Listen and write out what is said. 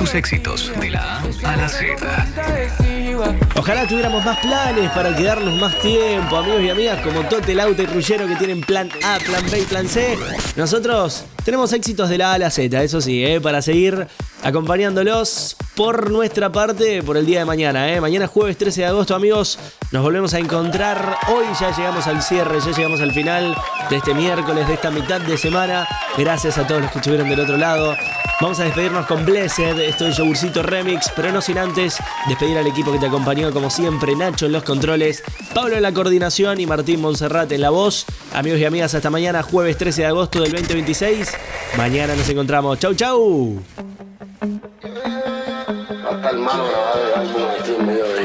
tus éxitos de la A a la Z. Ojalá tuviéramos más planes para quedarnos más tiempo, amigos y amigas, como Tote, Lauta y Ruggero, que tienen plan A, plan B y plan C. Nosotros tenemos éxitos de la A a la Z, eso sí, para seguir acompañándolos por nuestra parte por el día de mañana. Mañana jueves 13 de agosto, amigos, nos volvemos a encontrar. Hoy ya llegamos al cierre, ya llegamos al final de este miércoles, de esta mitad de semana. Gracias a todos los que estuvieron del otro lado. Vamos a despedirnos con Blessed, esto es Yogurcito Remix, pero no sin antes despedir al equipo que te acompañó como siempre, Nacho en los controles, Pablo en la coordinación y Martín Monserrat en la voz. Amigos y amigas, hasta mañana, jueves 13 de agosto del 2026. Mañana nos encontramos. ¡Chau, chau! Hasta el malo grabado de álbum aquí en medio de